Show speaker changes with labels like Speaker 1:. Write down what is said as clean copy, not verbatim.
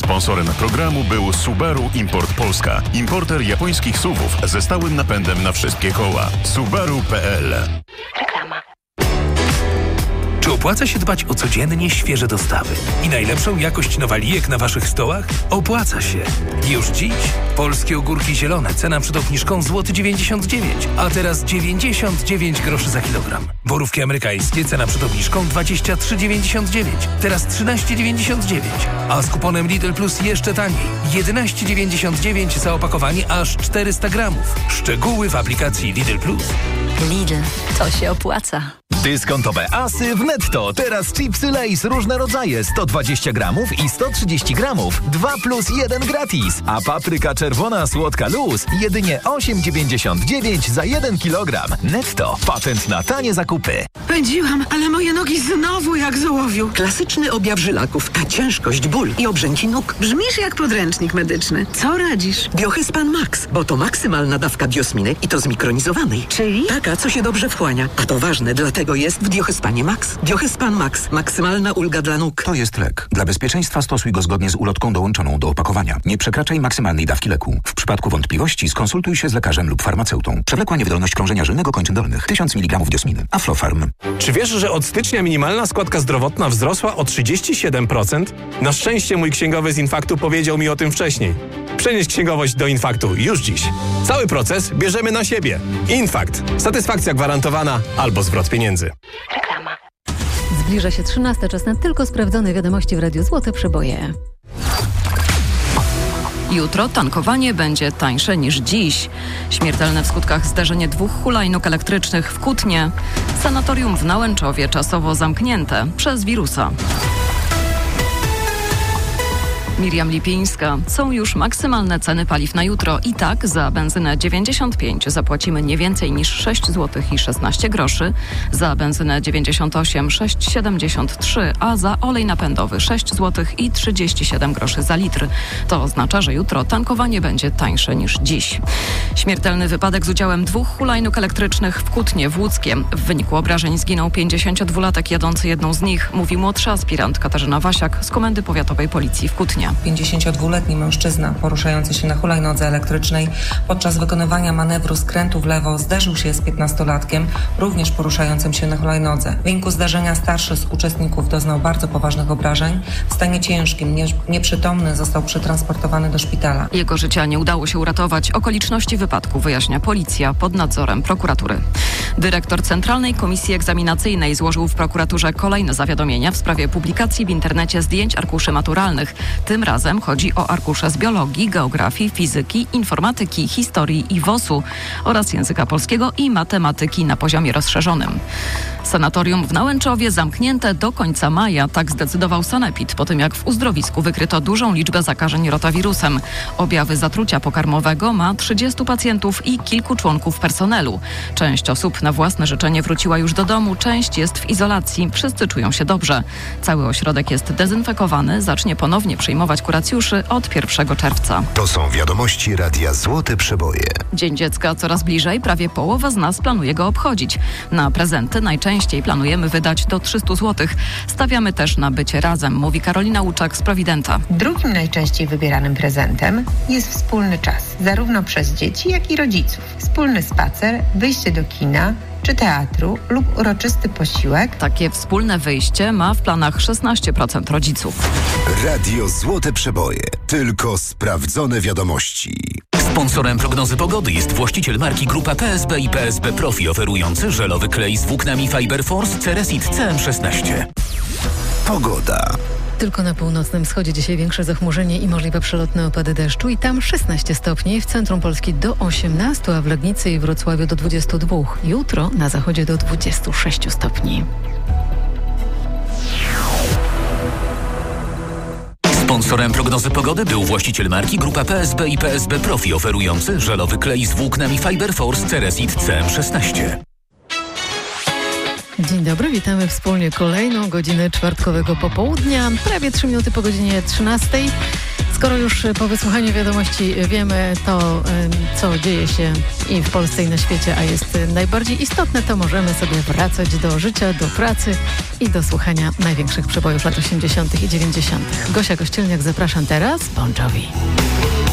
Speaker 1: Sponsorem programu był Subaru Import Polska. Importer japońskich SUV-ów ze stałym napędem na wszystkie koła. Subaru.pl.
Speaker 2: Reklama.
Speaker 3: Czy opłaca się dbać o codziennie świeże dostawy i najlepszą jakość nowalijek na Waszych stołach? Opłaca się. Już dziś polskie ogórki zielone, cena przed obniżką złoty 99, a teraz 99 groszy za kilogram. Borówki amerykańskie, cena przed obniżką 23,99, teraz 13,99, a z kuponem Lidl Plus jeszcze taniej, 11,99 za opakowanie aż 400 gramów. Szczegóły w aplikacji Lidl Plus.
Speaker 2: Lidl, to się opłaca.
Speaker 4: Dyskontowe asy w Netto. Teraz chipsy Lay's różne rodzaje, 120 gramów i 130 gramów. 2+1 gratis. A papryka czerwona słodka luz jedynie 8,99 za 1 kilogram. Netto. Patent na tanie zakupy.
Speaker 5: Pędziłam, ale moje nogi znowu jak z ołowiu. Klasyczny objaw żylaków, ta ciężkość, ból i obrzęki nóg. Brzmisz jak podręcznik medyczny. Co radzisz? Biohyspan Max, bo to maksymalna dawka biosminy i to zmikronizowanej.
Speaker 2: Czyli?
Speaker 5: Taka, co się dobrze wchłania. A to ważne, dlatego jest w Biohyspanie Max. Biohyspan Max. Maksymalna ulga dla nóg.
Speaker 6: To jest lek. Dla bezpieczeństwa stosuj go zgodnie z ulotką dołączoną do opakowania. Nie przekraczaj maksymalnej dawki leku. W przypadku wątpliwości skonsultuj się z lekarzem lub farmaceutą. Przewlekła niewydolność krążenia żylnego kończyn dolnych. 1000 mg diosminy. Aflofarm.
Speaker 7: Czy wiesz, że od stycznia minimalna składka zdrowotna wzrosła o 37%? Na szczęście mój księgowy z Infaktu powiedział mi o tym wcześniej. Przenieś księgowość do Infaktu już dziś. Cały proces bierzemy na siebie. Infakt. Satysfakcja gwarantowana albo zwrot pieniędzy.
Speaker 2: Reklama.
Speaker 8: Zbliża się 13, czas na tylko sprawdzone wiadomości w Radiu Złote Przeboje.
Speaker 9: Jutro tankowanie będzie tańsze niż dziś. Śmiertelne w skutkach zdarzenie 2 hulajnóg elektrycznych w Kutnie. Sanatorium w Nałęczowie czasowo zamknięte przez wirusa. Miriam Lipińska. Są już maksymalne ceny paliw na jutro i tak za benzynę 95 zapłacimy nie więcej niż 6 zł i 16 groszy, za benzynę 98 6,73, a za olej napędowy 6 zł i 37 groszy za litr. To oznacza, że jutro tankowanie będzie tańsze niż dziś. Śmiertelny wypadek z udziałem 2 hulajnóg elektrycznych w Kutnie w Łódzkiem. W wyniku obrażeń zginął 52-latek jadący jedną z nich, mówi młodsza aspirant Katarzyna Wasiak z Komendy Powiatowej Policji w Kutnie.
Speaker 10: 52-letni mężczyzna poruszający się na hulajnodze elektrycznej podczas wykonywania manewru skrętu w lewo zderzył się z 15-latkiem, również poruszającym się na hulajnodze. W wyniku zdarzenia starszy z uczestników doznał bardzo poważnych obrażeń. W stanie ciężkim, nieprzytomny, został przetransportowany do szpitala.
Speaker 9: Jego życia nie udało się uratować. Okoliczności wypadku wyjaśnia policja pod nadzorem prokuratury. Dyrektor Centralnej Komisji Egzaminacyjnej złożył w prokuraturze kolejne zawiadomienia w sprawie publikacji w internecie zdjęć arkuszy maturalnych. Tym razem chodzi o arkusze z biologii, geografii, fizyki, informatyki, historii i WOS-u oraz języka polskiego i matematyki na poziomie rozszerzonym. Sanatorium w Nałęczowie zamknięte do końca maja, tak zdecydował sanepid, po tym jak w uzdrowisku wykryto dużą liczbę zakażeń rotawirusem. Objawy zatrucia pokarmowego ma 30 pacjentów i kilku członków personelu. Część osób na własne życzenie wróciła już do domu, część jest w izolacji, wszyscy czują się dobrze. Cały ośrodek jest dezynfekowany, zacznie ponownie przyjmować kuracjuszy od 1 czerwca.
Speaker 11: To są wiadomości Radia Złote Przeboje.
Speaker 9: Dzień Dziecka coraz bliżej, prawie połowa z nas planuje go obchodzić. Na prezenty najczęściej planujemy wydać do 300 zł. Stawiamy też na bycie razem, mówi Karolina Łuczak z Prowidenta.
Speaker 12: Drugim najczęściej wybieranym prezentem jest wspólny czas, zarówno przez dzieci, jak i rodziców. Wspólny spacer, wyjście do kina czy teatru lub uroczysty posiłek.
Speaker 9: Takie wspólne wyjście ma w planach 16% rodziców.
Speaker 11: Radio Złote Przeboje. Tylko sprawdzone wiadomości.
Speaker 3: Sponsorem prognozy pogody jest właściciel marki Grupa PSB i PSB Profi, oferujący żelowy klej z włóknami Fiber Force Ceresit CM16.
Speaker 11: Pogoda.
Speaker 8: Tylko na północnym wschodzie dzisiaj większe zachmurzenie i możliwe przelotne opady deszczu i tam 16 stopni, w centrum Polski do 18, a w Legnicy i Wrocławiu do 22. Jutro na zachodzie do 26 stopni.
Speaker 3: Sponsorem prognozy pogody był właściciel marki Grupa PSB i PSB Profi, oferujący żelowy klej z włóknami Fiber Force Ceresit CM16.
Speaker 8: Dzień dobry, witamy wspólnie kolejną godzinę czwartkowego popołudnia. Prawie 3 minuty po godzinie 13. Skoro już po wysłuchaniu wiadomości wiemy to, co dzieje się i w Polsce, i na świecie, a jest najbardziej istotne, to możemy sobie wracać do życia, do pracy i do słuchania największych przebojów lat 80. i 90. Gosia Kościelniak, zapraszam teraz. Bon Jovi.